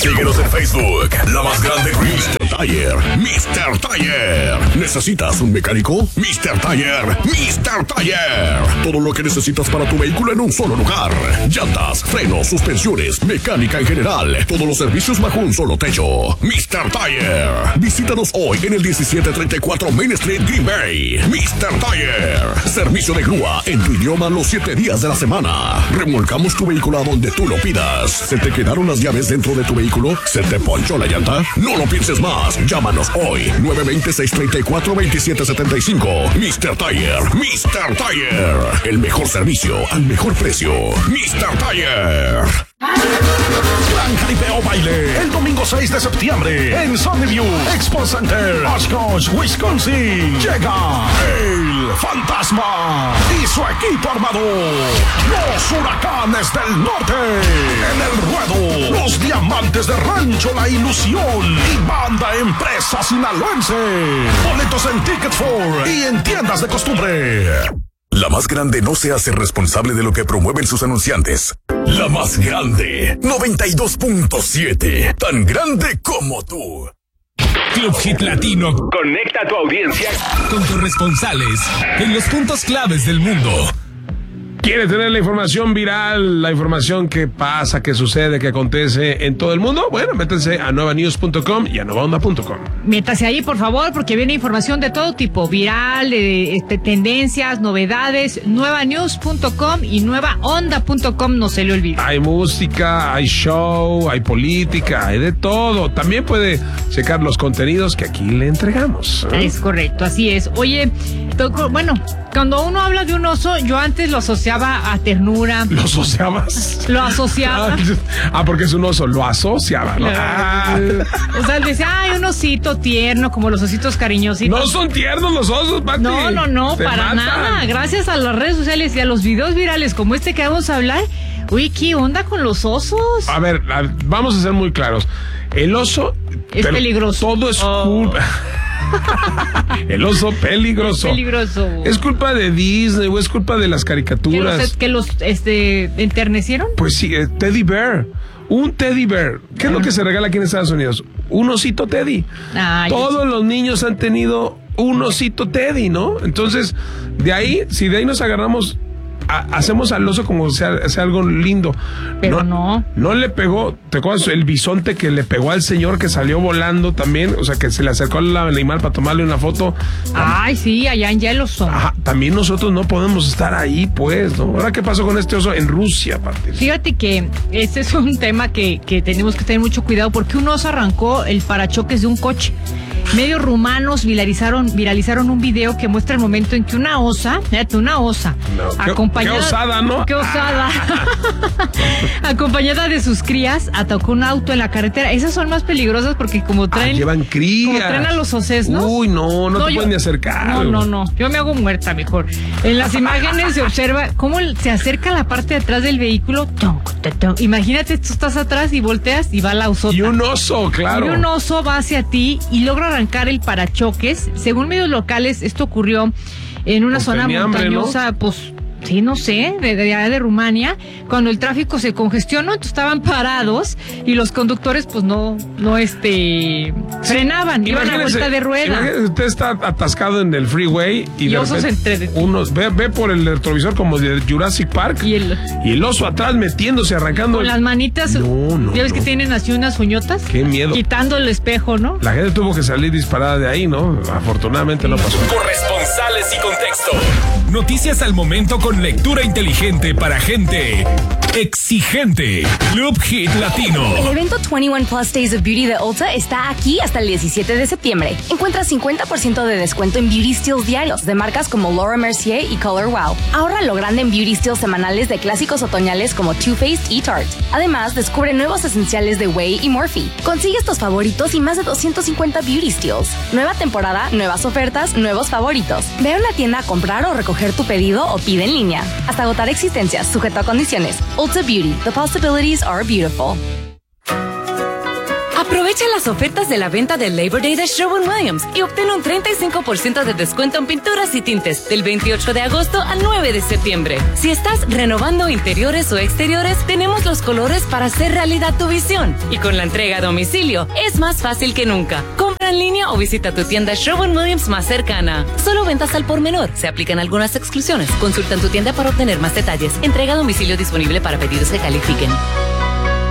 Síguenos en Facebook, La Más Grande Mr. Tire. Mr. Tire. ¿Necesitas un mecánico? Mr. Tire. Mr. Tire. Todo lo que necesitas para tu vehículo en un solo lugar. Llantas, frenos, suspensiones, mecánica en general. Todos los servicios bajo un solo techo. Mr. Tire. Visítanos hoy en el 1734 Main Street, Green Bay. Mr. Tire. Servicio de grúa en tu idioma los 7 días de la semana. Remolcamos tu vehículo a donde tú lo pidas. ¿Se te quedaron las llaves dentro de tu vehículo? ¿Se te ponchó la llanta? No lo pienses más. Llámanos hoy. 920-634-2775. Mr. Tire. Mr. Tire. El mejor servicio al mejor precio. Mr. Tire. Gran Jaripeo Baile, el domingo 6 de septiembre en Sunnyview Expo Center, Oshkosh, Wisconsin. Llega el Fantasma y su equipo armado, los Huracanes del Norte. En el ruedo, los Diamantes de Rancho La Ilusión y Banda Empresa Sinaloense. Boletos en Ticket For y en tiendas de costumbre. La Más Grande no se hace responsable de lo que promueven sus anunciantes. La Más Grande, 92.7, tan grande como tú. Club Hit Latino conecta a tu audiencia con corresponsales en los puntos claves del mundo. ¿Quiere tener la información viral, la información que pasa, que sucede, que acontece en todo el mundo? Bueno, métanse a nuevanews.com y a nuevaonda.com. Métase ahí, por favor, porque viene información de todo tipo, viral, tendencias, novedades, nuevanews.com y nuevaonda.com, no se le olvide. Hay música, hay show, hay política, hay de todo. También puede checar los contenidos que aquí le entregamos. Es correcto, así es. Oye, bueno, cuando uno habla de un oso, yo antes lo asociaba a ternura. ¿Lo asociabas? Lo asociaba. Porque es un oso, lo asociaba, ¿no? O sea, decía, ay, un osito tierno, como los ositos cariñositos. No son tiernos los osos, Pati. No, para nada. Gracias a las redes sociales y a los videos virales como este que vamos a hablar. Uy, ¿qué onda con los osos? A ver, vamos a ser muy claros. El oso es peligroso. Todo es culpa. El oso peligroso. ¿Es culpa de Disney o es culpa de las caricaturas? ¿Que los enternecieron? Pues sí, Teddy Bear. Un Teddy Bear. ¿Qué es lo que se regala aquí en Estados Unidos? Un osito Teddy. Todos los niños han tenido un osito Teddy, ¿no? Entonces, si de ahí nos agarramos, hacemos al oso como sea algo lindo. Pero no le pegó. ¿Te acuerdas el bisonte que le pegó al señor que salió volando también? O sea, que se le acercó al animal para tomarle una foto. Ay, sí, allá en Yellowstone. Ajá, también nosotros no podemos estar ahí, pues, ¿no? Ahora, ¿qué pasó con este oso en Rusia, aparte? Fíjate que este es un tema que tenemos que tener mucho cuidado porque un oso arrancó el parachoques de un coche. Medios rumanos viralizaron un video que muestra el momento en que una osa, acompañada... Qué osada, ¿no? Qué osada. Acompañada de sus crías, atacó un auto en la carretera. Esas son más peligrosas porque como traen... llevan crías. Como traen a los osesnos. Uy, no te pueden ni acercar. No. Yo me hago muerta mejor. En las imágenes se observa cómo se acerca a la parte de atrás del vehículo. Imagínate, tú estás atrás y volteas y va la osota. Y un oso, claro. Y un oso va hacia ti y logra arrancar el parachoques. Según medios locales, esto ocurrió en una zona montañosa, ¿no? Pues sí, no sé, de Rumania, cuando el tráfico se congestionó, entonces estaban parados y los conductores pues no frenaban, iban a vuelta de rueda. Usted está atascado en el freeway y de osos repente ve por el retrovisor como de Jurassic Park y el oso atrás metiéndose, arrancando. Con las manitas, ¿ya ves que tienen así unas uñotas? Qué miedo. Quitando el espejo, ¿no? La gente tuvo que salir disparada de ahí, ¿no? Afortunadamente no pasó. Corresponsales y contexto. Noticias al momento con lectura inteligente para gente exigente. Club Hit Latino. El evento 21 Plus Days of Beauty de Ulta está aquí hasta el 17 de septiembre. Encuentra 50% de descuento en beauty steals diarios de marcas como Laura Mercier y Color Wow. Ahorra lo grande en beauty steals semanales de clásicos otoñales como Too Faced y Tarte. Además, descubre nuevos esenciales de Way y Morphe. Consigue estos favoritos y más de 250 beauty steals. Nueva temporada, nuevas ofertas, nuevos favoritos. Ve a una tienda a comprar o recoger tu pedido o pide en línea. Hasta agotar existencias, sujeto a condiciones. Ulta Beauty. The possibilities are beautiful. Aprovecha las ofertas de la venta del Labor Day de Sherwin-Williams y obtén un 35% de descuento en pinturas y tintes del 28 de agosto al 9 de septiembre. Si estás renovando interiores o exteriores, tenemos los colores para hacer realidad tu visión. Y con la entrega a domicilio, es más fácil que nunca. Compra en línea o visita tu tienda Sherwin-Williams más cercana. Solo ventas al por menor. Se aplican algunas exclusiones. Consulta en tu tienda para obtener más detalles. Entrega a domicilio disponible para pedidos que califiquen.